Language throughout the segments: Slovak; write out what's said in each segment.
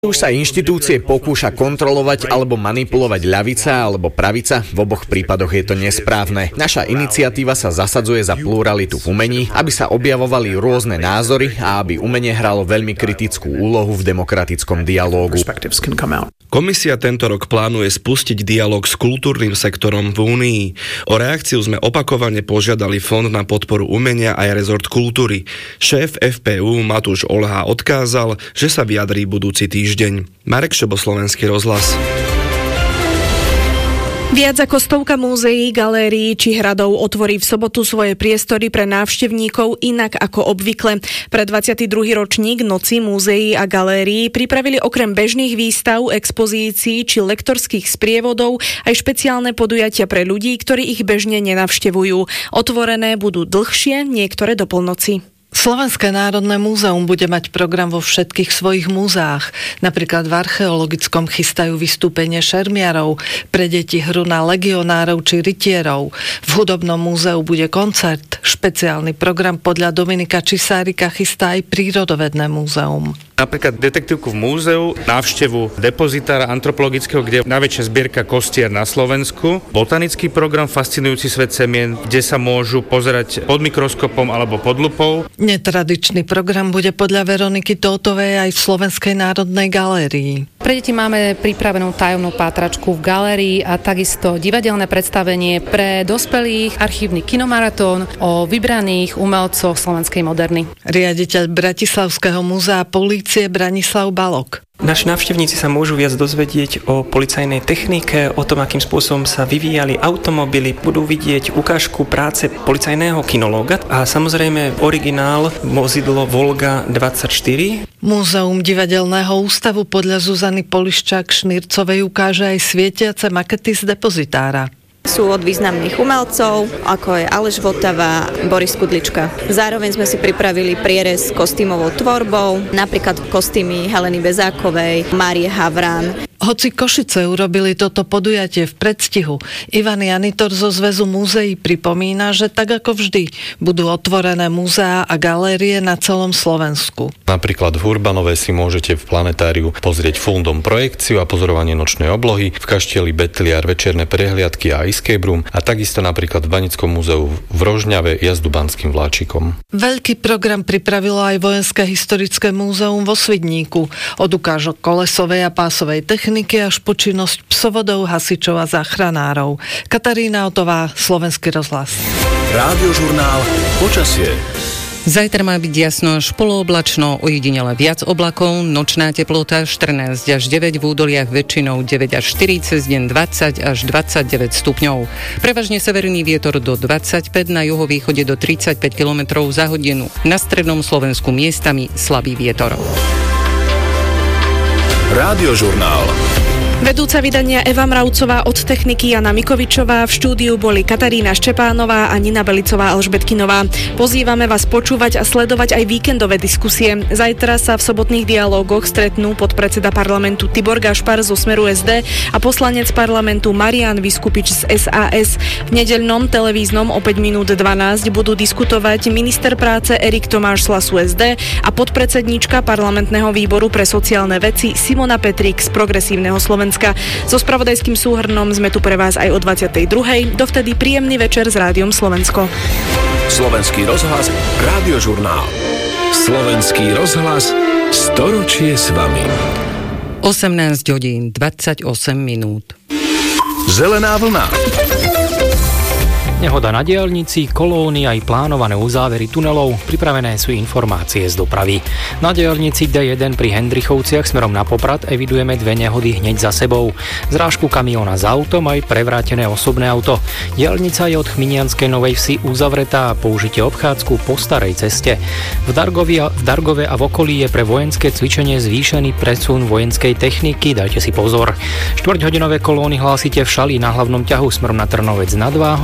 Už sa inštitúcie pokúša kontrolovať alebo manipulovať ľavica alebo pravica, v oboch prípadoch je to nesprávne. Naša iniciatíva sa zasadzuje za pluralitu v umení, aby sa objavovali rôzne názory a aby umenie hralo veľmi kritickú úlohu v demokratickom dialógu. Komisia tento rok plánuje spustiť dialóg s kultúrnym sektorom v Únii. O reakciu sme opakovane požiadali Fond na podporu umenia aj rezort kultúry. Šéf FPU Matúš Olha odkázal, že sa vyjadrí budúci týždeň. Marek Šebo, Slovenský rozhlas. Viac ako 100 múzeí, galérií či hradov otvorí v sobotu svoje priestory pre návštevníkov inak ako obvykle. Pre 22. ročník Noci múzeí a galérií pripravili okrem bežných výstav, expozícií či lektorských sprievodov aj špeciálne podujatia pre ľudí, ktorí ich bežne nenavštevujú. Otvorené budú dlhšie, niektoré do polnoci. Slovenské národné múzeum bude mať program vo všetkých svojich múzeách. Napríklad v archeologickom chystajú vystúpenie šermiarov, pre deti hru na legionárov či rytierov. V hudobnom múzeu bude koncert. Špeciálny program podľa Dominika Čisárika chystá aj prírodovedné múzeum. Napríklad detektívku v múzeu, návštevu depozitára antropologického, kde je najväčšia zbierka kostier na Slovensku, botanický program Fascinujúci svet semien, kde sa môžu pozerať pod mikroskopom alebo pod lupou. Netradičný program bude podľa Veroniky Tótovej aj v Slovenskej národnej galérii. Pre deti máme pripravenú tajomnú pátračku v galérii a takisto divadelné predstavenie, pre dospelých archívny kinomaratón o vybraných umelcoch slovenskej moderny. Riaditeľ Bratislavského múzea polície Branislav Balok. Naši návštevníci sa môžu viac dozvedieť o policajnej technike, o tom, akým spôsobom sa vyvíjali automobily, budú vidieť ukážku práce policajného kinológa a samozrejme originál vozidlo Volga 24. Múzeum divadelného ústavu podľa Zuzany Poliščák-Šnírcovej ukáže aj svietiace makety z depozitára. Sú od významných umelcov, ako je Aleš Votava, Boris Kudlička. Zároveň sme si pripravili prierez kostýmovou tvorbou, napríklad kostýmy Heleny Bezákovej, Márie Havran. Hoci Košice urobili toto podujatie v predstihu, Ivan Janitor zo Zväzu múzeí pripomína, že tak ako vždy budú otvorené múzeá a galérie na celom Slovensku. Napríklad v Urbanove si môžete v planetáriu pozrieť fundom projekciu a pozorovanie nočnej oblohy, v Kaštieli Betliar večerné prehliadky a escape room a takisto napríklad v Banickom múzeu v Rožňave jazdu banským vláčikom. Veľký program pripravilo aj Vojenské historické múzeum vo Svidníku. Od ukážok kolesovej a pásovej techniky až po činnosť psovodov, hasičov a záchranárov. Katarína Otová, Slovenský rozhlas. Rádiožurnál Počasie. Zajtra má byť jasno až polooblačno, ojedinele viac oblakov, nočná teplota 14 až 9, v údoliach väčšinou 9 až 4, cez deň 20 až 29 stupňov. Prevažne severný vietor do 25, na juhovýchode do 35 km za hodinu. Na strednom Slovensku miestami slabý vietor. Rádiožurnál. Vedúca vydania Eva Mravcová, od techniky Jana Mikovičová, v štúdiu boli Katarína Štepánová a Nina Belicová Alžbetkinová. Pozývame vás počúvať a sledovať aj víkendové diskusie. Zajtra sa v sobotných dialógoch stretnú podpredseda parlamentu Tibor Gašpar zo Smeru SD a poslanec parlamentu Marián Vyskupič z SAS. V nedeľnom televíznom o 5 minút 12 budú diskutovať minister práce Erik Tomáš z Hlasu SD a podpredsedníčka parlamentného výboru pre sociálne veci Simona Petrík z Progresívneho Slovenska. So spravodajským súhrnom sme tu pre vás aj o 22. Dovtedy príjemný večer s Rádiom Slovensko. Slovenský rozhlas, Rádiožurnál. Slovenský rozhlas, storočie s vami. 18 hodín 28 minút. Zelená vlna. Nehoda na diaľnici, kolóny aj plánované uzávery tunelov, pripravené sú informácie z dopravy. Na diaľnici D1 pri Hendrichovciach smerom na Poprad evidujeme dve nehody hneď za sebou. Zrážku kamióna s autom aj prevrátené osobné auto. Diaľnica je od Chminianskej Novej Vsi uzavretá a použite obchádzku po starej ceste. V Dargove a v okolí je pre vojenské cvičenie zvýšený presun vojenskej techniky, dajte si pozor. 4-hodinové kolóny hlásite v Šali na hlavnom ťahu smerom na Trnovec nad Váhom a na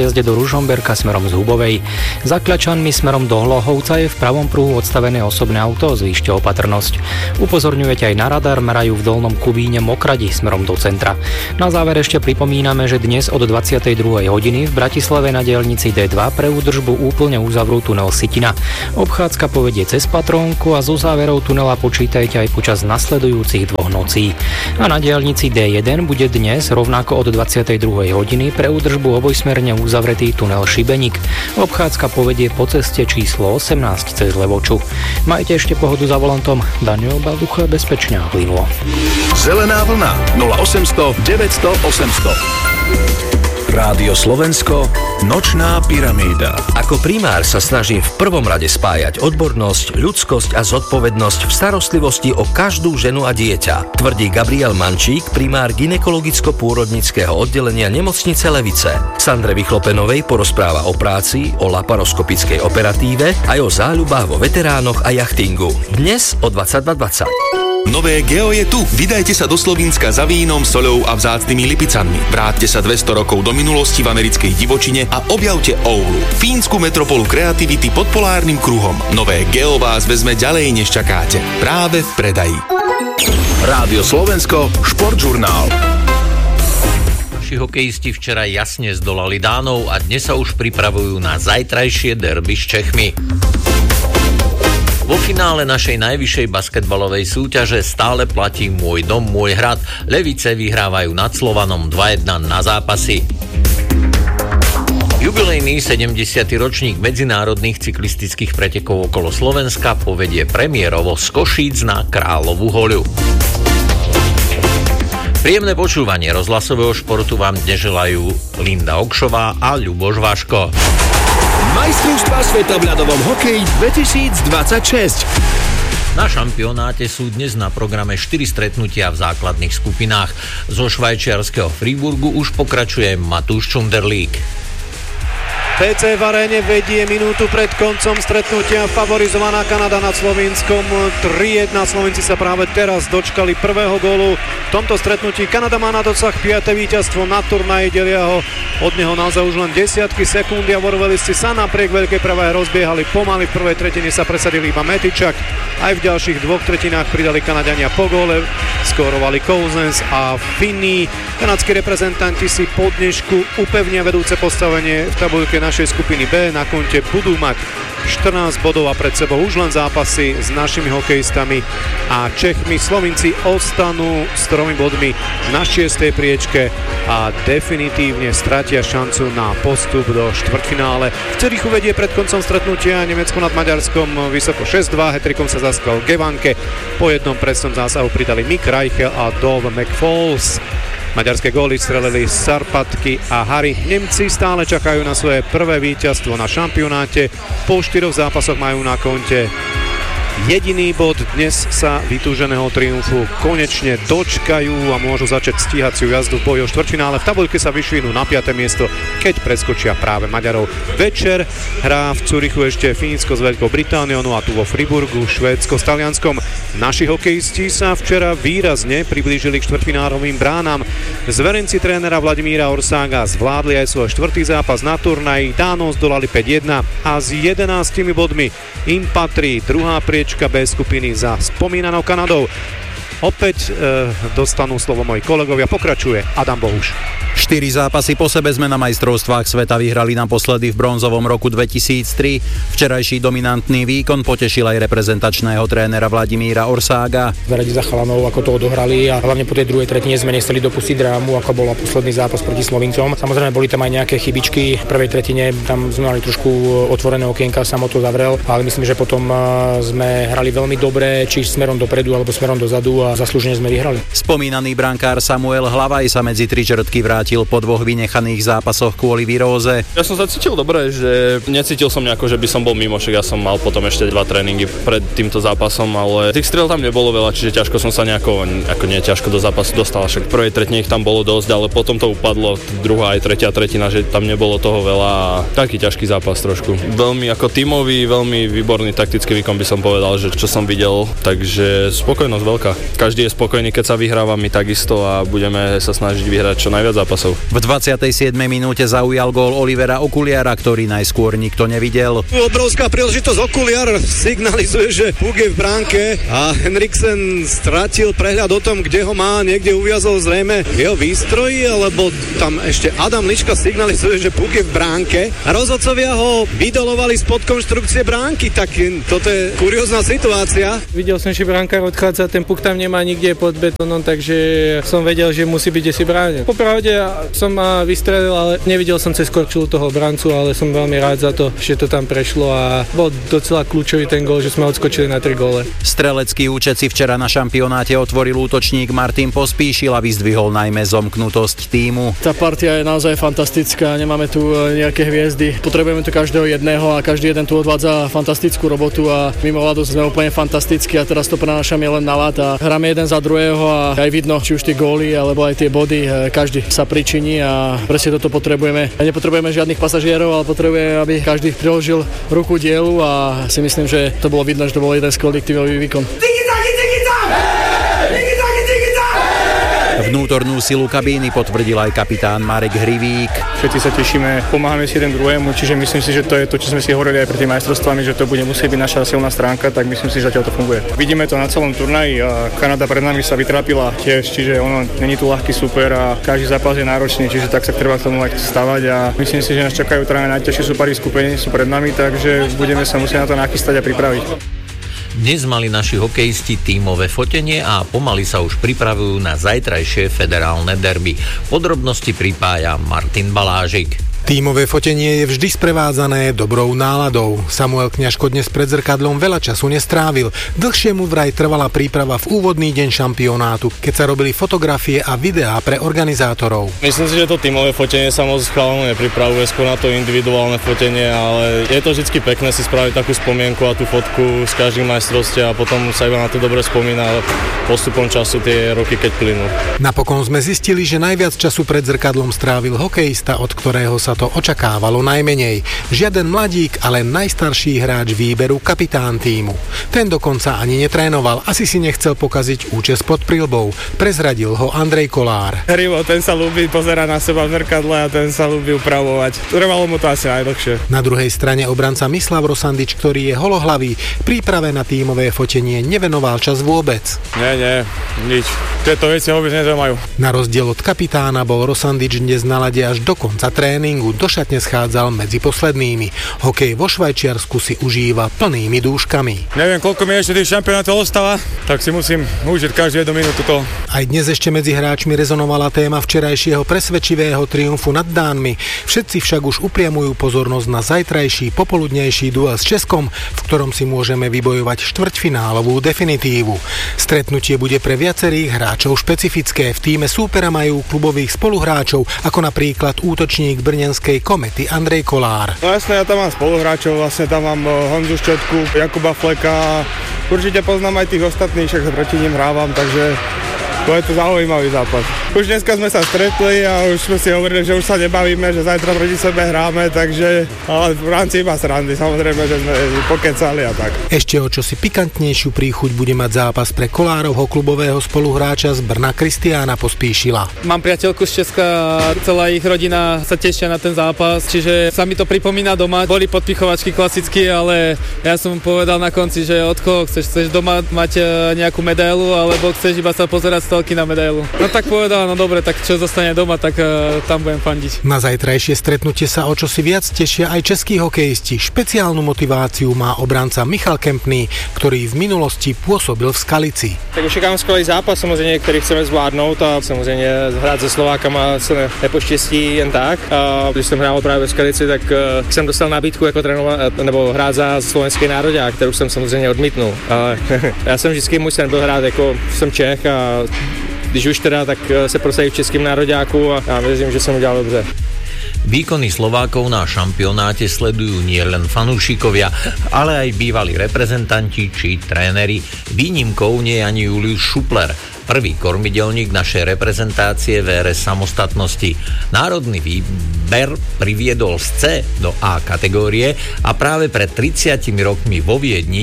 jazde do Ružomberka smerom z Hubovej. Za Kľačanmi smerom do Hlohovca je v pravom pruhu odstavené osobné auto, zvýšte opatrnosť. Upozorňujete aj na radar, merajú v Dolnom Kubíne Mokradi smerom do centra. Na záver ešte pripomíname, že dnes od 22. hodiny v Bratislave na diaľnici D2 pre údržbu úplne uzavrú tunel Sitina. Obchádzka povedie cez Patrónku a zo záverov tunela počítajte aj počas nasledujúcich 2 nocí. A na diaľnici D1 bude dnes rovnako od 22. hodiny pre údržbu obojsmerne uzavretý tunel Šibeník. Obchádzka povedie po ceste číslo 18 cez Levoču. Majte ešte pohodu za volantom. Daniel Balducha, bezpečne a plynulo. Zelená vlna 0800 900 800. Rádio Slovensko, nočná pyramída. Ako primár sa snažím v prvom rade spájať odbornosť, ľudskosť a zodpovednosť v starostlivosti o každú ženu a dieťa, tvrdí Gabriel Mančík, primár gynekologicko-pôrodnického oddelenia nemocnice Levice. Sandre Vychlopenovej porozpráva o práci, o laparoskopickej operatíve aj o záľubách vo veteránoch a jachtingu. Dnes o 22:20. Nové Geo je tu. Vydajte sa do Slovinska za vínom, soľou a vzácnymi lipicami. Vráťte sa 200 rokov do minulosti v americkej divočine a objavte Oulu, fínsku metropolu kreativity pod polárnym kruhom. Nové Geo vás vezme ďalej, než čakáte. Práve v predaji. Rádio Slovensko, športžurnál. Naši hokejisti včera jasne zdolali Dánov a dnes sa už pripravujú na zajtrajšie derby s Čechmi. Vo finále našej najvyššej basketbalovej súťaže stále platí Môj dom, môj hrad. Levice vyhrávajú nad Slovanom 2-1 na zápasy. Jubilejný 70. ročník medzinárodných cyklistických pretekov okolo Slovenska povedie premiérovo z Košíc na Kráľovú hoľu. Príjemné počúvanie rozhlasového športu vám dnes želajú Linda Okšová a Ľuboš Vaško. Majstrovstvá sveta v ľadovom hokeji 2026. Na šampionáte sú dnes na programe 4 stretnutia v základných skupinách. Zo švajčiarskeho Friburgu už pokračuje Matúš Čunderlík. PC v aréne vedie minútu pred koncom stretnutia, favorizovaná Kanada nad Slovinskom 3-1. Slovenci sa práve teraz dočkali prvého gólu. V tomto stretnutí Kanada má na dosah 5. víťazstvo na turnaji, delia ho od neho naozaj už len desiatky sekundy a vorvelisti sa napriek veľkej prevahe rozbiehali pomaly. V prvej tretine sa presadili iba Metičak, aj v ďalších 2 tretinách pridali Kanadania po góle, skórovali Cousins a Finney. Kanadskí reprezentanti si po dnešku upevnia vedúce postavenie v tabuľke našej skupiny B. Na konte budú mať 14 bodov a pred sebou už len zápasy s našimi hokejistami a Čechmi. Slovinci ostanú s 3 bodmi na 6. priečke a definitívne stratia šancu na postup do štvrťfinále. V Cerichu vedie pred koncom stretnutia Nemecko nad Maďarskom vysoko 6-2. Hetrikom sa zaskal Gevanke. Po jednom presnom zásahu pridali Mick Reichel a Dove McFalls. Maďarské góly strelili Sarpatky a Harry. Nemci stále čakajú na svoje prvé víťazstvo na šampionáte. Po 4 zápasoch majú na konte jediný bod. Dnes sa vytúženého triumfu konečne dočkajú a môžu začať stíhaciu jazdu v boji o štvrťfinále. V tabuľke sa vyšvinú na 5. miesto, keď preskočia práve Maďarov. Večer hrá v Curichu ešte Fínsko s Veľkou Britániou, no a tu vo Friburgu Švédsko s Talianskom. Naši hokejisti sa včera výrazne priblížili k štvrťfinálovým bránam. Zverenci trénera Vladimíra Orsága zvládli aj svoj 4. zápas na turnaji. Dánov zdolali 5-1 a s 11 bodmi im patrí druhá priečka B skupiny za spomínanou Kanadou. Opäť dostanú slovo moji kolegovia. Pokračuje Adam Bohuš. 4 zápasy po sebe sme na majstrovstvách sveta vyhrali naposledy v bronzovom roku 2003. Včerajší dominantný výkon potešil aj reprezentačného trénera Vladimíra Orsága. Radi za chalanov, ako to odohrali a hlavne po tej druhej tretine sme nechceli dopustiť drámu, ako bola posledný zápas proti Slovincom. Samozrejme boli tam aj nejaké chybičky. V prvej tretine tam sme mali trošku otvorené okienka, samo to zavrel, ale myslím, že potom sme hrali veľmi dobre, či smerom dopredu alebo smerom dozadu a zaslúžene sme vyhrali. Spomínaný brankár Samuel Hlavaj sa medzi tri črtky vrátil po 2 vynechaných zápasoch kvôli viróze. Ja som sa cítil dobre, že necítil som nejako, že by som bol mimo, však ja som mal potom ešte 2 tréningy pred týmto zápasom, ale tých striel tam nebolo veľa, čiže ťažko som sa nejako, ako nie ťažko do zápasu dostal, však v prvej tretine ich tam bolo dosť, ale potom to upadlo, druhá aj tretia tretina, že tam nebolo toho veľa a taký ťažký zápas trošku. Veľmi ako tímový, veľmi výborný taktický výkon by som povedal, že čo som videl, takže spokojnosť veľká. Každý je spokojný, keď sa vyhráva, my takisto a budeme sa snažiť vyhrať čo najviac zápasov. zápasov. V 27. minúte zaujal gól Olivera Okuliara, ktorý najskôr nikto nevidel. Obrovská príležitosť, Okuliar signalizuje, že puk je v bránke a Henriksen stratil prehľad o tom, kde ho má, niekde uviazol zrejme jeho výstroji, alebo tam ešte Adam Liška signalizuje, že puk je v bránke a rozhodcovia ho vydolovali spod konštrukcie bránky, tak toto je kuriózna situácia. Videl som, že brankár odchádza, ten puk tam nemá nikde pod betónom, takže som vedel, že musí byť asi bráne. Popravde som ma vystrelil, ale nevidel som cez korčulu toho brancu, ale som veľmi rád za to, že to tam prešlo a bol docela kľúčový ten gól, že sme odskočili na 3 góle. Strelecký účet si včera na šampionáte otvoril útočník Martin Pospíšil a vyzdvihol najmä zomknutosť tímu. Tá partia je naozaj fantastická, nemáme tu nejaké hviezdy, potrebujeme tu každého jedného a každý jeden tu odvádza fantastickú robotu a mimo ľadu sme úplne fantastickí a teraz to prenášame len na ľad a hráme jeden za druhého a aj vidno, či už tie góly alebo aj tie body, každý sa pričiní a presne toto potrebujeme. Nepotrebujeme žiadnych pasažierov, ale potrebujeme, aby každý priložil ruku dielu a si myslím, že to bolo vidno, že to bol jeden skvelý tímový výkon. Vnútornú silu kabíny potvrdil aj kapitán Marek Hrivík. Všetci sa tešíme, pomáhame si jeden druhému, čiže myslím si, že to je to, čo sme si hovorili aj pred tými majstrovstvami, že to bude musieť byť naša silná stránka, tak myslím si, že zatiaľ to funguje. Vidíme to na celom turnaji a Kanada pred nami sa vytrápila tiež, čiže ono není tu ľahký super a každý zápas je náročný, čiže tak sa treba k tomu aj stavať a myslím si, že nás čakajú teda najťažšie súpary v skupine sú pred nami, takže budeme sa musieť na to nachystať a pripraviť. Dnes mali naši hokejisti tímové fotenie a pomaly sa už pripravujú na zajtrajšie federálne derby. Podrobnosti pripája Martin Balážik. Tímové fotenie je vždy sprevádzané dobrou náladou. Samuel Kňažko dnes pred zrkadlom veľa času nestrávil. Dlhšie mu vraj trvala príprava v úvodný deň šampionátu, keď sa robili fotografie a videá pre organizátorov. Myslím si, že to tímové fotenie sa moc chváľne nepripravuje, skôr na to individuálne fotenie, ale je to vždy pekné si spraviť takú spomienku a tú fotku z každých majstrovstiev a potom sa iba na to dobre spomína postupom času tie roky, keď plynú. Napokon sme zistili, že najviac času pred zrkadlom strávil hokejista, od ktorého sa to očakávalo najmenej. Žiaden mladík, ale najstarší hráč výberu, kapitán tímu. Ten dokonca ani netrénoval, asi si nechcel pokaziť účes pod prilbou. Prezradil ho Andrej Kolár. Hrivo, ten sa ľúbi pozerať na seba v zrkadle a ten sa ľúbi upravovať. Trvalo mu to asi najdlhšie. Na druhej strane obranca Mislav Rosandič, ktorý je holohlavý, príprave na tímové fotenie nevenoval čas vôbec. Nie, nič. Tieto veci vôbec nezaujímajú. Na rozdiel od kapitána bol Rosandič dnes na lade až do konca tréningu. Do šatne schádzal medzi poslednými. Hokej vo Švajčiarsku si užíva plnými dúškami. Neviem, koľko mi ešte tých šampionátov ostáva, tak si musím užiť každú jednu minútu to. Aj dnes ešte medzi hráčmi rezonovala téma včerajšieho presvedčivého triumfu nad Dánmi. Všetci však už upriamujú pozornosť na zajtrajší popoludnejší duel s Českom, v ktorom si môžeme vybojovať štvrťfinálovú definitívu. Stretnutie bude pre viacerých hráčov špecifické. V tíme súpera majú klubových spoluhráčov, ako napríklad útočník brnenskej Komety Andrej Kolár. No jasne, ja tam mám spoluhráčov, vlastne tam mám Honzu Ščetku, Jakuba Fleka. Určite poznám aj tých ostatných, však proti ním hrávam, takže to je to zaujímavý zápas. Už dneska sme sa stretli a už sme si hovorili, že už sa nebavíme, že zajtra proti sebe hráme, takže ale v rámci iba srandy, samozrejme, že sme pokecali a tak. Ešte o čosi pikantnejšiu príchuť bude mať zápas pre Kolárovho klubového spoluhráča z Brna Kristiána Pospíšila. Mám priateľku z Česka a celá ich rodina sa tešia na ten zápas, čiže sa mi to pripomína doma. Boli podpichovačky klasicky, ale ja som povedal na konci, že od koho chceš doma mať nejakú medailu, alebo chceš iba sa pozerať z telky na medailu. No tak povedal, no dobre, tak čo zostane doma, tak tam budem fandiť. Na zajtrajšie stretnutie sa o čosi viac tešia aj českí hokejisti. Špeciálnu motiváciu má obranca Michal Kempný, ktorý v minulosti pôsobil v Skalici. Tak očekávám skvelý zápas, samozrejme, ktorý chceme zvládnout a samozrejme hrát se Slovákama se nepoštěstí jen tak. A když jsem hrál právě v Skalici, tak jsem dostal nabídku jako trénovat nebo hrát za slovenský nároďák, kterou jsem samozřejmě odmítnul. Ale já jsem vždycky můj sen byl hrát, jako jsem Čech a když už teda, tak se prosadí v českém nároďáku a já věřím, že jsem udělal dobře. Výkony Slovákov na šampionáte sledujú nielen fanúšikovia, ale aj bývalí reprezentanti či tréneri. Výnimkou nie je ani Julius Šupler. prvý kormidelník našej reprezentácie v ére samostatnosti. Národný výber priviedol z C do A kategórie a práve pred 30 rokmi vo Viedni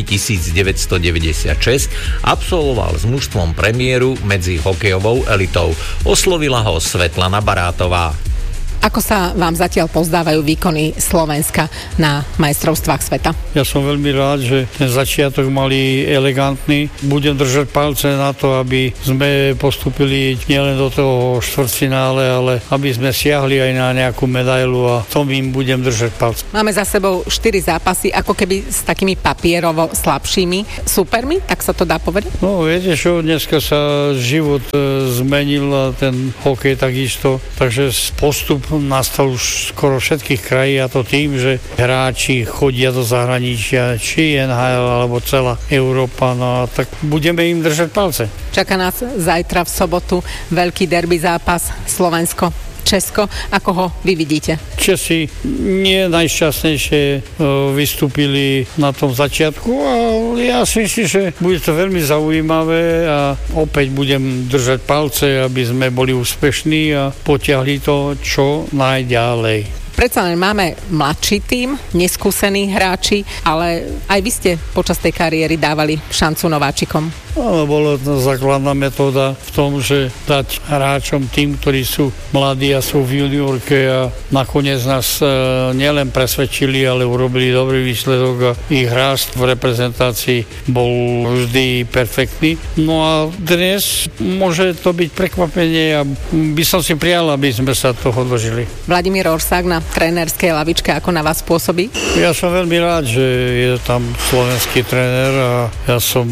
1996 absolvoval s mužstvom premiéru medzi hokejovou elitou. Oslovila ho Svetlana Barátová. Ako sa vám zatiaľ pozdávajú výkony Slovenska na majstrovstvách sveta? Ja som veľmi rád, že ten začiatok mali elegantný. Budem držať palce na to, aby sme postúpili nielen do toho štvrťfinále, ale aby sme siahli aj na nejakú medailu a tom im budem držať palce. Máme za sebou 4 zápasy, ako keby s takými papierovo slabšími supermi, tak sa to dá povedať? No, viete čo, dneska sa život zmenil a ten hokej takisto, takže postup nastal už skoro všetkých krají a to tým, že hráči chodia do zahraničia, či NHL alebo celá Európa, no tak budeme im držať palce. Čaká nás zajtra v sobotu veľký derby zápas Slovensko Česko. Ako ho vy vidíte? Česi nie najšťastnejšie vystúpili na tom začiatku, ale ja si myslím, že bude to veľmi zaujímavé a opäť budem držať palce, aby sme boli úspešní a potiahli to čo najďalej. Predsa len máme mladší tím, neskúsení hráči, ale aj vy ste počas tej kariéry dávali šancu nováčikom. Áno, bola to základná metóda v tom, že dať hráčom tým, ktorí sú mladí a sú v juniorke a nakoniec nás nielen presvedčili, ale urobili dobrý výsledok a ich rast v reprezentácii bol vždy perfektný. No a dnes môže to byť prekvapenie a by som si prijal, aby sme sa toho dožili. Vladimír Orsák na trénerskej lavičke, ako na vás pôsobí? Ja som veľmi rád, že je tam slovenský tréner a ja som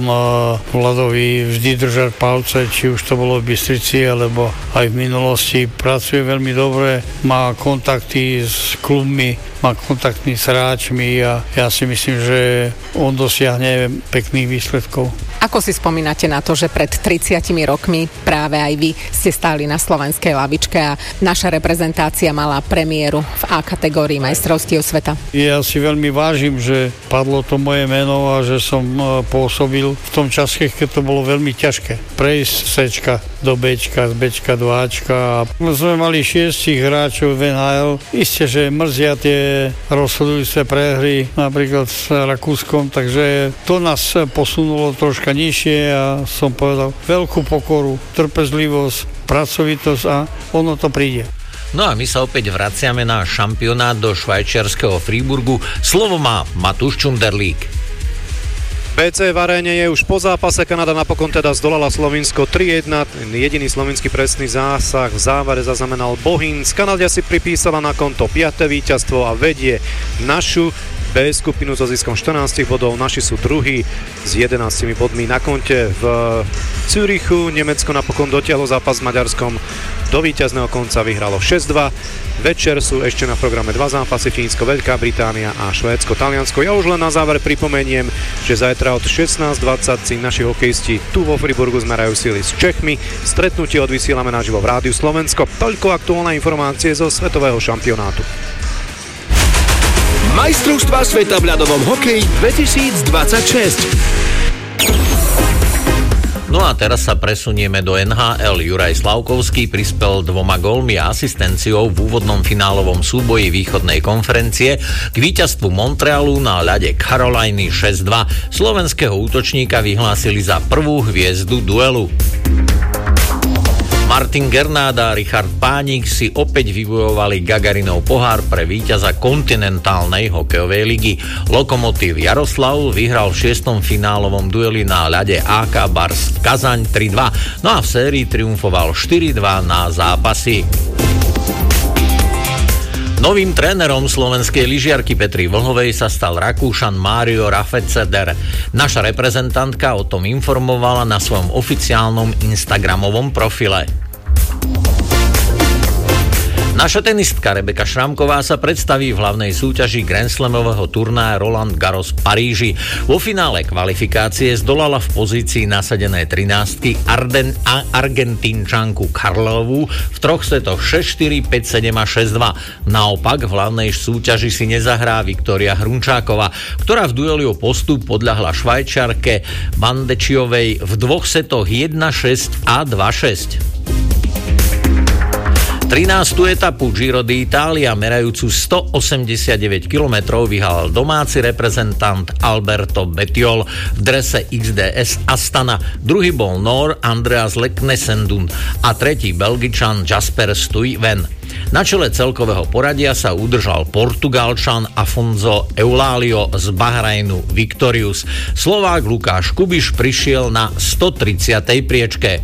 Vladovi vždy držať palce, či už to bolo v Bystrici, alebo aj v minulosti. Pracuje veľmi dobre, má kontakty s klubmi, má kontakty s hráčmi a ja si myslím, že on dosiahne pekných výsledkov. Ako si spomínate na to, že pred 30 rokmi práve aj vy ste stáli na slovenskej lavičke a naša reprezentácia mala premiéru v A kategórii majstrovstiev sveta? Ja si veľmi vážim, že padlo to moje meno a že som pôsobil v tom čase, keď to bolo veľmi ťažké. Prejsť z Cčka do Bčka, z Bčka do Ačka. Sme mali 6 hráčov v NHL. Isté, že mrzia tie rozhodujúce prehry, napríklad s Rakúskom, takže to nás posunulo troška nižšie a som povedal veľkú pokoru, trpezlivosť, pracovitosť a ono to príde. No a my sa opäť vraciame na šampionát do švajčiarskeho Freiburgu. Slovo má Matúš Čunderlík. BC v aréne je už po zápase, Kanada napokon teda zdolala Slovinsko 3-1, jediný slovenský presný zásah v závere zaznamenal Bohins. Kanadia si pripísala na konto 5. víťazstvo a vedie našu B skupinu so ziskom 14 bodov, naši sú druhí s 11 bodmi na konte. V Zürichu Nemecko napokon dotiahlo zápas s Maďarskom do víťazného konca, vyhralo 6-2. Večer sú ešte na programe 2 zápasy, Fínsko, Veľká Británia a Švédsko, Taliansko. Ja už len na záver pripomeniem, že zajtra od 16:20 si naši hokejisti tu vo Friburgu zmerajú sily s Čechmi. Stretnutie odvysielame naživo v Rádiu Slovensko. Toľko aktuálne informácie zo svetového šampionátu. Majstrovstvá sveta v ľadovom hokeji 2026. No a teraz sa presunieme do NHL. Juraj Slavkovský prispel 2 gólmi a asistenciou v úvodnom finálovom súboji východnej konferencie k víťazstvu Montrealu na ľade Caroliny 6-2. Slovenského útočníka vyhlásili za prvú hviezdu duelu. Martin Gernát a Richard Pánik si opäť vybojovali Gagarinov pohár pre víťaza kontinentálnej hokejovej ligy. Lokomotív Jaroslav vyhral v 6. finálovom dueli na ľade AK Bars Kazaň 3-2, no a v sérii triumfoval 4-2 na zápasy. Novým trénerom slovenskej lyžiarky Petry Vlhovej sa stal Rakúšan Mário Rafeceder. Naša reprezentantka o tom informovala na svojom oficiálnom Instagramovom profile. Naša tenistka Rebeka Šramková sa predstaví v hlavnej súťaži Grand Slamového turnaja Roland Garros v Paríži. Vo finále kvalifikácie zdolala v pozícii nasadenej 13-ky Argentínčanku Karlovu v 3 setoch 6-4, 5-7 a 6-2. Naopak v hlavnej súťaži si nezahrá Viktória Hrunčáková, ktorá v dueli o postup podľahla Švajčiarke Bandečiovej v 2 setoch 1-6 a 2-6. 13. etapu Giro d'Italia merajúcu 189 km vyhral domáci reprezentant Alberto Bettiol v drese XDS Astana, druhý bol Nór Andreas Leknesendun a tretí Belgičan Jasper Stuyven. Na čele celkového poradia sa udržal Portugalčan Afonso Eulalio z Bahrajnu Victorious. Slovák Lukáš Kubiš prišiel na 130. priečke.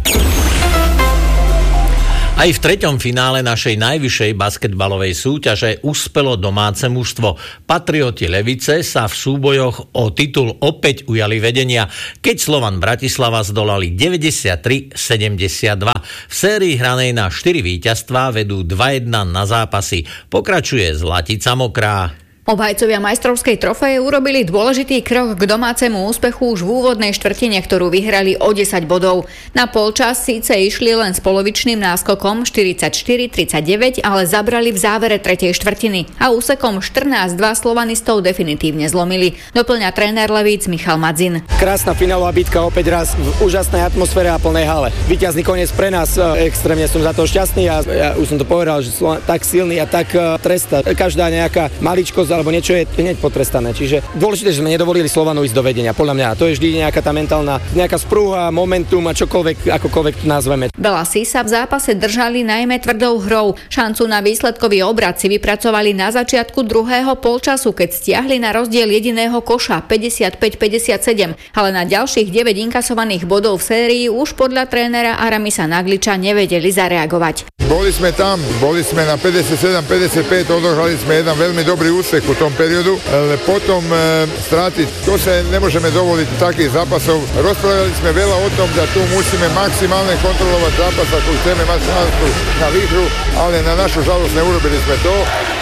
Aj v 3. finále našej najvyššej basketbalovej súťaže uspelo domáce mužstvo. Patrioti Levice sa v súbojoch o titul opäť ujali vedenia, keď Slovan Bratislava zdolali 93-72. V sérii hranej na 4 víťazstvá vedú 2-1 na zápasy. Pokračuje Zlatica Mokrá. Obhajcovia majstrovskej trofeje urobili dôležitý krok k domácemu úspechu už v úvodnej štvrtine, ktorú vyhrali o 10 bodov. Na polčas síce išli len s polovičným náskokom 44-39, ale zabrali v závere tretej štvrtiny a úsekom 14-2 slovanistov definitívne zlomili. Doplňa tréner Levíc Michal Madzin. Krásna finálová bitka opäť raz v úžasnej atmosfére a plnej hale. Víťazný koniec pre nás, extrémne som za to šťastný a ja už som to povedal, že Slovan tak silný a tak trestá. Každá nejaká maličkosť alebo niečo je hneď potrestané. Čiže dôležité, že sme nedovolili Slovanu ísť do vedenia. Podľa mňa to je vždy nejaká tá mentálna, nejaká sprúha, momentum a čokoľvek, akokoľvek to nazveme. Belasi sa v zápase držali najmä tvrdou hrou. Šancu na výsledkový obrad si vypracovali na začiatku druhého polčasu, keď stiahli na rozdiel jediného koša 55-57, ale na ďalších 9 inkasovaných bodov v sérii už podľa trénera Aramisa Nagliča nevedeli zareagovať. Boli sme tam, boli sme na 57-55, odohrali sme jeden veľmi dobrý úspech v tom periodu, ale potom strátiť, to sa nemôžeme dovoliť takých zápasov. Rozprávali sme veľa o tom, že tu musíme maximálne kontrolovať zápas, ako chceme mať šancu na výhru, ale na našu žalosť neurobili sme to.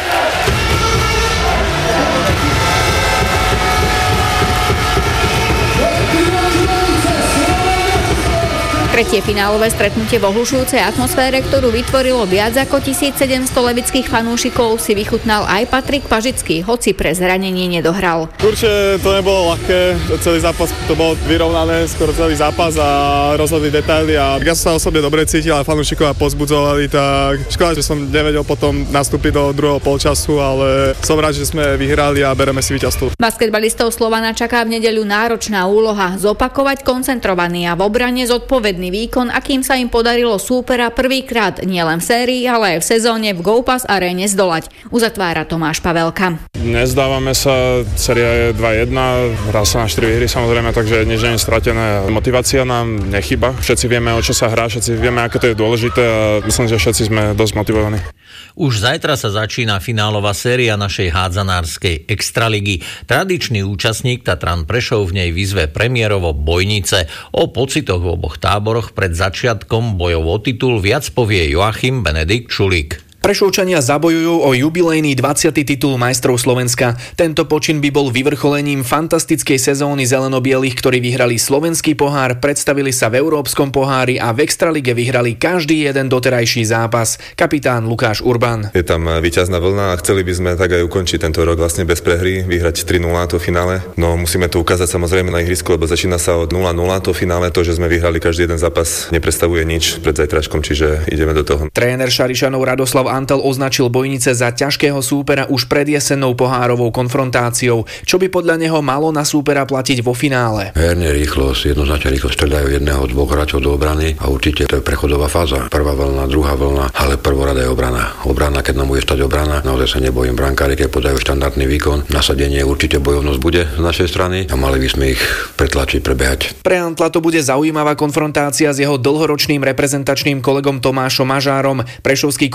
Tretie finálové stretnutie v ohlušujúcej atmosfére, ktorú vytvorilo viac ako 1700 levických fanúšikov, si vychutnal aj Patrik Pažický, hoci pre zranenie nedohral. Určite to nebolo ľahké, celý zápas to bolo vyrovnané, skoro celý zápas a rozhodli detaily a ja som sa osobne dobre cítil a fanúšikov a pozbudzovali, tak škoda, že som nevedel potom nastúpiť do druhého polčasu, ale som rád, že sme vyhrali a bereme si víťazstvo. Basketbalistov Slovana čaká v nedeľu náročná úloha zopakovať koncentrovaný a v obrane zodpovedný výkon, akým sa im podarilo súpera prvýkrát nielen v sérii, ale aj v sezóne v GoPass aréne zdolať. Uzatvára Tomáš Pavelka. Nezdávame sa, séria je 2-1, hrá sa na 4 výhry samozrejme, takže nič nie je stratené. Motivácia nám nechýba, všetci vieme, o čo sa hrá, všetci vieme, aké to je dôležité a myslím, že všetci sme dosť motivovaní. Už zajtra sa začína finálová séria našej hádzanárskej extraligy. Tradičný účastník Tatran Prešov v nej vyzve premiérovo Bojnice. O pocitoch v oboch táboroch pred začiatkom bojov o titul viac povie Joachim Benedikt Čulík. Prešovčania zabojujú o jubilejný 20. titul majstrov Slovenska. Tento počin by bol vyvrcholením fantastickej sezóny zeleno-bielých, ktorí vyhrali slovenský pohár, predstavili sa v Európskom pohári a v extralige vyhrali každý jeden doterajší zápas. Kapitán Lukáš Urban. Je tam víťazná vlna a chceli by sme tak aj ukončiť tento rok vlastne bez prehry, vyhrať 3-0 to finále. No musíme to ukázať samozrejme na ihrisku, lebo začína sa od 0-0 to finále, to, že sme vyhrali každý jeden zápas, nepredstavuje nič pred zajtračkom, čiže ideme do toho. Tréner Šarišanov Radoslav Antel označil Bojnice za ťažkého súpera už pred jesennou pohárovou konfrontáciou, čo by podľa neho malo na súpera platiť vo finále. Herne rýchlosť, jednoznačne rýchlosť, stredajú jedného, dvoch hráčov do obrany a určite to je prechodová fáza. Prvá vlna, druhá vlna, ale prvorada je obrana. Obrana, keď nám bude stať obrana, naozaj sa nebojím. Brankári, keď podajú štandardný výkon, nasadenie určite bojovnosť bude z našej strany a mali by sme ich pretlačiť, prebehať. Pre Antla to bude zaujímavá konfrontácia s jeho dlhoročným reprezentačným kolegom Tomášom Mažárom. Prešovský kormidelník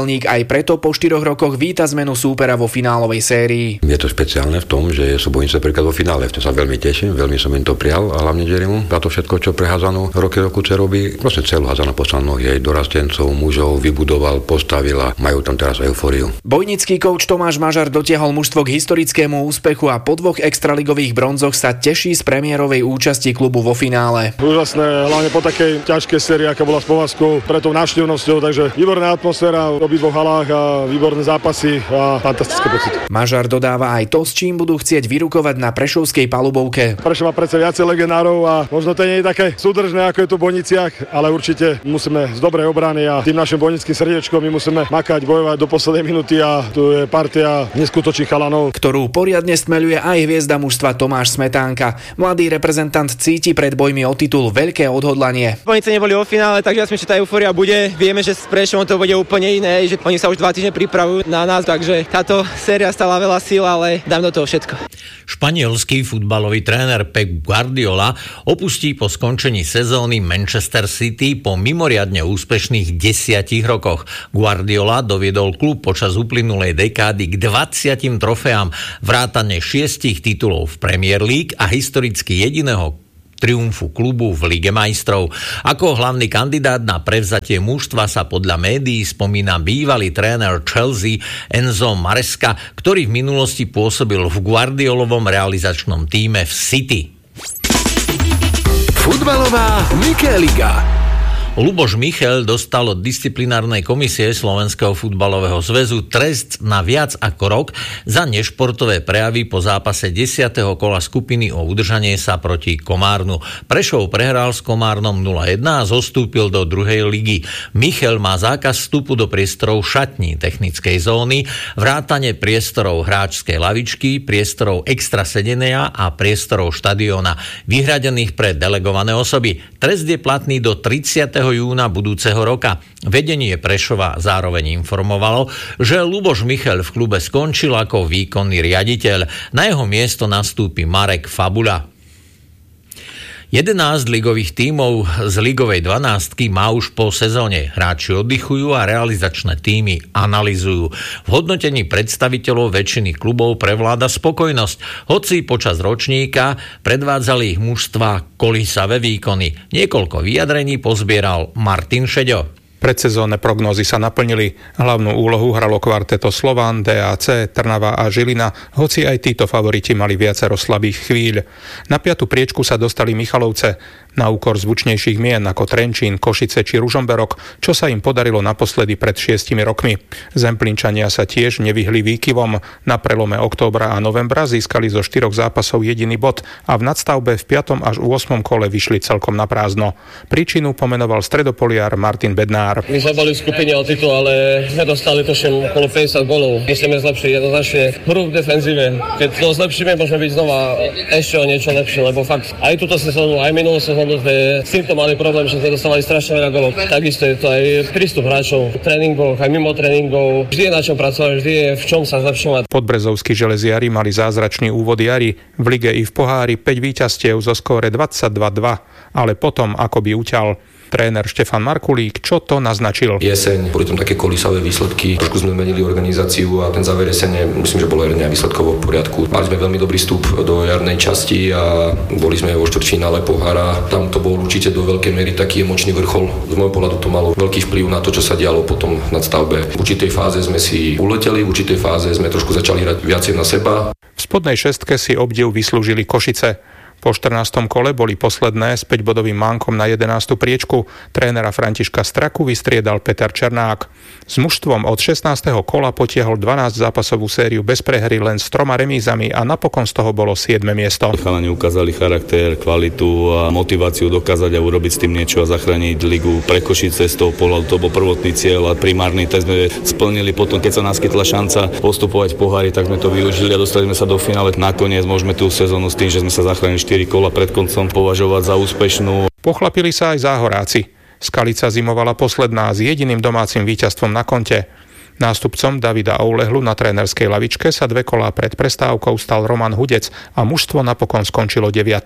Nedelník aj preto po 4 rokoch víta zmenu súpera vo finálovej sérii. Je to špeciálne v tom, že sú Bojnice príklad vo finále. V tom sa veľmi teším, veľmi som im to prijal a hlavne Jerrymu za to všetko, čo pre Hazanu roky robí. Vlastne celú Hazana poslal jej dorastencov, mužov vybudoval, postavil a majú tam teraz eufóriu. Bojnický kouč Tomáš Mažar dotiahol mužstvo k historickému úspechu a po 2 extraligových bronzoch sa teší z premiérovej účasti klubu vo finále. Úžasné, hlavne po takej ťažkej sérii, aká bola s Povazkou, pre tou návštevnosťou, takže výborná atmosféra v obidvoch halách a výborné zápasy a fantastické pocity. Mažar dodáva aj to, s čím budú chcieť vyrukovať na prešovskej palubovke. Prešov má predsa viacej legendárov a možno to nie je také súdržné, ako je tu v Bojniciach, ale určite musíme z dobrej obrany a tým našim bojnickým srdiečkom my musíme makať, bojovať do poslednej minúty a tu je partia neskutočných chalanov, ktorú poriadne stmeľuje aj hviezda mužstva Tomáš Smetánka. Mladý reprezentant cíti pred bojmi o titul veľké odhodlanie. Bojnice neboli vo finále, takže jasne, že tá eufória bude. Vieme, že s Prešovom to bude úplne iné, že oni sa už 2 týždne pripravujú na nás, takže táto séria stala veľa síl, ale dám do toho všetko. Španielský futbalový tréner Pep Guardiola opustí po skončení sezóny Manchester City po mimoriadne úspešných 10 rokoch. Guardiola doviedol klub počas uplynulej dekády k 20 trofeám, vrátane 6 titulov v Premier League a historicky jediného triumfu klubu v Lige majstrov. Ako hlavný kandidát na prevzatie mužstva sa podľa médií spomína bývalý tréner Chelsea Enzo Maresca, ktorý v minulosti pôsobil v Guardiolovom realizačnom tíme v City. Futbalová Mikéliga. Luboš Michel dostal od disciplinárnej komisie Slovenského futbalového zväzu trest na viac ako rok za nešportové prejavy po zápase 10. kola skupiny o udržanie sa proti Komárnu. Prešov prehral s Komárnom 0-1 a zostúpil do 2. ligy. Michel má zákaz vstupu do priestorov šatní technickej zóny, vrátane priestorov hráčskej lavičky, priestorov extra sedenia a priestorov štadióna, vyhradených pre delegované osoby. Trest je platný do 30. júna budúceho roka. Vedenie Prešova zároveň informovalo, že Luboš Michel v klube skončil ako výkonný riaditeľ. Na jeho miesto nastúpi Marek Fabula. 11 ligových tímov z ligovej 12 má už po sezóne. Hráči oddychujú a realizačné tímy analyzujú. V hodnotení predstaviteľov väčšiny klubov prevláda spokojnosť, hoci počas ročníka predvádzali ich mužstva kolísavé výkony. Niekoľko vyjadrení pozbieral Martin Šeďo. Predsezónne prognózy sa naplnili. Hlavnú úlohu hralo kvarteto Slovan, DAC, Trnava a Žilina, hoci aj títo favoriti mali viacero slabých chvíľ. Na 5. priečku sa dostali Michalovce, na úkor zvučnejších mien ako Trenčín, Košice či Ružomberok, čo sa im podarilo naposledy pred 6 rokmi. Zemplínčania sa tiež nevyhli výkyvom. Na prelome októbra a novembra získali zo 4 zápasov jediný bod a v nadstavbe v 5. až 8. kole vyšli celkom na prázdno. Príčinu pomenoval stredopoliar Martin Bednár. My sme boli v skupine o titul, ale nedostali to okolo 50 golov. Musíme zlepšiť jednoznačne hru v defenzíve. Keď to zlepšíme, môžeme byť znova ešte o niečo lepšie, lebo fakt aj túto sezónu, aj minulú sezónu sme s týmto mali problém, že sme dostávali strašne veľa golov. Takisto je to aj prístup hráčov v tréningoch, aj mimo tréningov. Vždy je na čom pracovať, vždy je v čom sa zlepšovať. Podbrezovskí železiari mali zázračný úvod jari. V lige i v pohári 5 víťazstiev zo skóre 22-2, ale potom akoby uťal. Tréner Štefan Markulík, čo to naznačil? Jeseň, boli tam také kolísavé výsledky, trošku sme menili organizáciu a ten záver jesene, myslím, že bolo aj výsledkovo v poriadku. Mali sme veľmi dobrý vstup do jarnej časti a boli sme vo štvrťfinále pohára. Tam to bol určite do veľkej miery taký emočný vrchol. Z môjho pohľadu to malo veľký vplyv na to, čo sa dialo potom na stavbe. V určitej fáze sme si uleteli, v určitej fáze sme trošku začali hrať viacej na seba. V spodnej šestke si obdiv vyslúžili Košice. Po 14. kole boli posledné s 5-bodovým mánkom na 11. priečku. Trénera Františka Straku vystriedal Peter Černák. S mužstvom od 16. kola potiahol 12 zápasovú sériu bez prehry len s 3 remízami a napokon z toho bolo 7. miesto. Chalani ukázali charakter, kvalitu a motiváciu dokázať a urobiť s tým niečo a zachrániť ligu pre Košice. Z toho pohľadu to bol prvotný cieľ a primárny, tak sme splnili. Potom, keď sa naskytla šanca postupovať v pohári, tak sme to využili a dostali sme sa do finále. Nakoniec môžeme tú sezónu s tým, že sme sa zachránili 4 kola pred koncom, považovať za úspešnú. Pochlapili sa aj záhoráci. Skalica zimovala posledná s jediným domácim víťazstvom na konte. Nástupcom Davida Oulehlu na trénerskej lavičke sa 2 kolá pred prestávkou stal Roman Hudec a mužstvo napokon skončilo 9.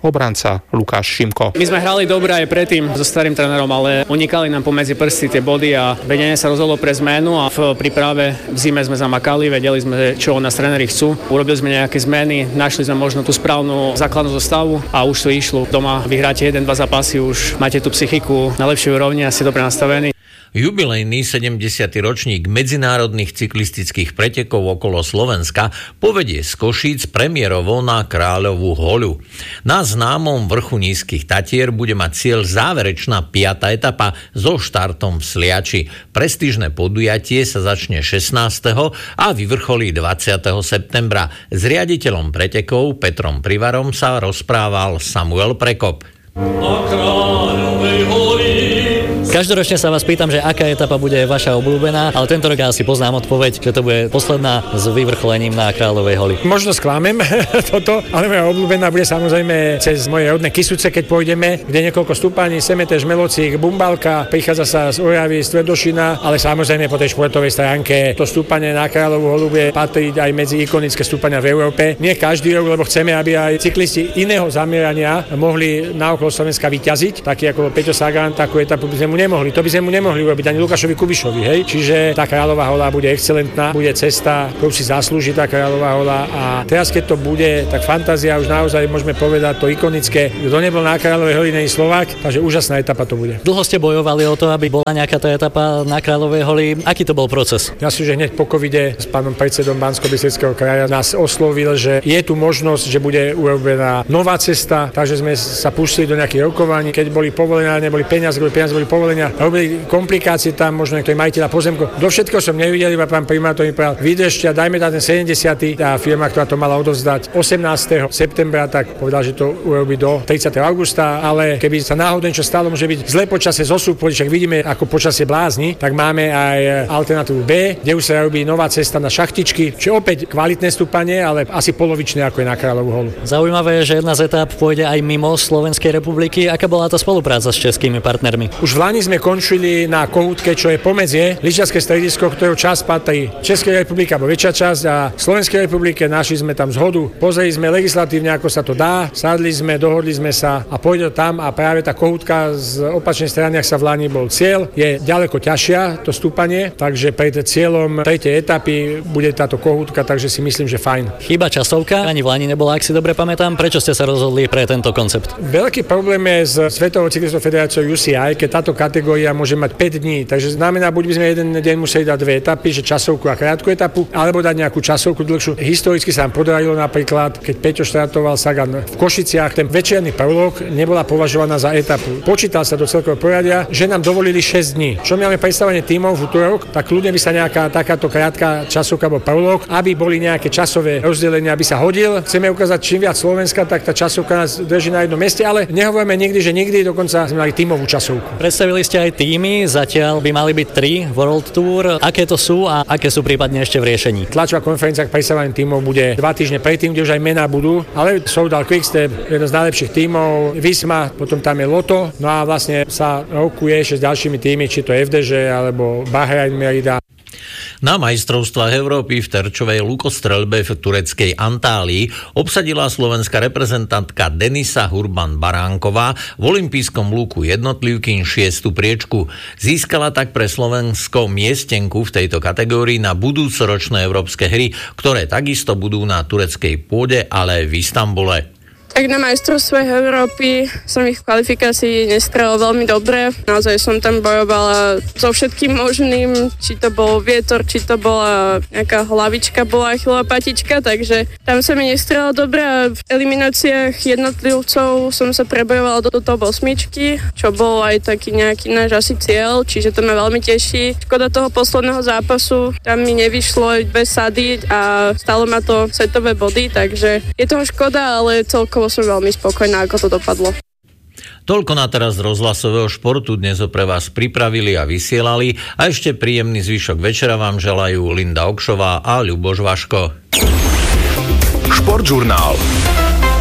obranca Lukáš Šimko. My sme hrali dobre aj predtým so starým trénerom, ale unikali nám pomedzi prsty tie body a vedenie sa rozhodlo pre zmenu a v príprave v zime sme zamakali, vedeli sme, čo od nás tréneri chcú. Urobili sme nejaké zmeny, našli sme možno tú správnu základnú zostavu a už to išlo. Doma vyhráte 1-2 zápasy, už máte tú psychiku na lepšej úrovni a ste dobre nastavení. Jubilejný 70. ročník medzinárodných cyklistických pretekov okolo Slovenska povedie z Košíc premiérovo na Kráľovú hoľu. Na známom vrchu Nízkych Tatier bude mať cieľ záverečná 5. etapa so štartom v Sliači. Prestížne podujatie sa začne 16. a vyvrcholí 20. septembra. S riaditeľom pretekov Petrom Privarom sa rozprával Samuel Prekop. Na Kráľovej holi. Každoročne sa vás pýtam, že aká etapa bude vaša obľúbená, ale tento rok ja asi poznám odpoveď, že to bude posledná s vyvrcholením na Kráľovej holi. Možno sklamem toto, ale moja obľúbená bude samozrejme cez moje rodné Kysuce, keď pôjdeme, kde niekoľko stúpaní, Semetež, Melocík, Bumbalka, prichádza sa z Oravy, z Tvrdošina, ale samozrejme po tej športovej stránke to stúpanie na Kráľovú holu bude patriť aj medzi ikonické stúpania v Európe. Nie každý rok, lebo chceme, aby aj cyklisti iného zamerania mohli na okolo Slovenska vyťaziť, taký ako Peťo Sagan, takú etapu by sme mu nemohli. To by sme mu nemohli urobiť ani Lukášovi Kubišovi, hej. Čiže tá Kráľová hola bude excelentná, bude cesta, ktorú si zaslúži tá Kráľová hola a teraz keď to bude, tak fantázia už naozaj môžeme povedať to ikonické. Kto nebol na Kráľovej holi, nie je Slovák, takže úžasná etapa to bude. Dlho ste bojovali o to, aby bola nejaká tá etapa na Kráľovej holi. Aký to bol proces? Ja si, že hneď po covide s pánom predsedom Banskobystrického kraja nás oslovil, že je tu možnosť, že bude urobená nová cesta, takže sme sa pustili do nejakých rokovaní, keď boli povolené, neboli peniaze boli povolenia, robili komplikácie tam, možno niektorí majiteľa pozemkov. Do všetko som nevidel, iba pán primátor mi povedal, vydržte a dajme tam ten 70. Tá firma, ktorá to mala odovzdať 18. septembra, tak povedal, že to urobí do 30. augusta, ale keby sa náhodou niečo stalo, môže byť zlé počasie zo súpori, však vidíme, ako počasie blázni, tak máme aj alternatívu B, kde už sa robí nová cesta na šachtičky, čiže opäť kvalitné stúpanie, ale asi polovičné, ako je na Kráľovú holu. Zaujímavé je, že jedna z etáp pôjde aj mimo Slovenskej republiky. Aká bola tá spolupráca s českými partnermi? Už v lani sme končili na Kohútke, čo je pomedzie, lyžiarske stredisko, ktorého časť patrí Českej republike, alebo väčšia časť a Slovenskej republike. Našli sme tam zhodu, pozreli sme legislatívne, ako sa to dá, sadli sme, dohodli sme sa a pôjde tam a práve tá Kohútka z opačnej strany, ak sa v lani bol cieľ, je ďaleko ťažšia to stúpanie, takže pred cieľom 3. etapy bude táto Kohútka, takže si myslím, že fajn. Chýba časovka, ani v lani nebola, ak si dobre pamätám. Prečo ste sa rozhodli pre tento koncept? Veľký problém je s Svetovou cyklistickou federáciou UCI, keď táto kategória môže mať 5 dní. Takže znamená, buď by sme jeden deň museli dať 2 etapy, že časovku a krátku etapu, alebo dať nejakú časovku dlhšiu. Historicky sa nám podarilo napríklad, keď Peťo štartoval Sagan v Košiciach, ten večerný prolog nebola považovaná za etapu. Počítal sa do celkového poradia, že nám dovolili 6 dní. Čo máme predstavenie tímov v utorok, tak ľudia by sa nejaká takáto krátka časovka alebo prolog, aby boli nejaké časové rozdelenia, aby sa hodil. Chceme ukázať čím viac Slovenska, tak tá časovka nás drží na jednom mieste, ale nehovoríme nikdy, že nikdy, dokonca sme mali tímovú časovku. Predstavili ste aj týmy, zatiaľ by mali byť 3 World Tour. Aké to sú a aké sú prípadne ešte v riešení? Tlačová konferencia k predstavovaním tímov bude 2 týždne predtým, kde už aj mená budú, ale Soudal Quickstep, jeden z najlepších tímov, Visma, potom tam je Lotto, no a vlastne sa rokuje ešte s ďalšími týmy, či to FDŽ alebo Bahrain Merida. Na majstrovstvách Európy v terčovej lukostreľbe v tureckej Antálii obsadila slovenská reprezentantka Denisa Hurban-Baránková v olympijskom luku jednotlivky 6. priečku. Získala tak pre Slovensko miestenku v tejto kategórii na budúcoročné európske hry, ktoré takisto budú na tureckej pôde, ale v Istanbule. Tak na majstrovstvách Európy som ich v kvalifikácii nestrelil veľmi dobre. Naozaj som tam bojovala so všetkým možným, či to bol vietor, či to bola nejaká hlavička, bola Achillová patička, takže tam sa mi nestrelilo dobre a v elimináciách jednotlivcov som sa prebojovala do top 8, čo bol aj taký nejaký náš asi cieľ, čiže to ma veľmi teší. Škoda toho posledného zápasu, tam mi nevyšlo bez sady a stalo ma to setové body, takže je toho škoda, ale celkovo som veľmi spokojná, ako to dopadlo. Toľko na teraz z rozhlasového športu. Dnes ho pre vás pripravili a vysielali a ešte príjemný zvyšok večera vám želajú Linda Okšová a Ľuboš Vaško. Športžurnál.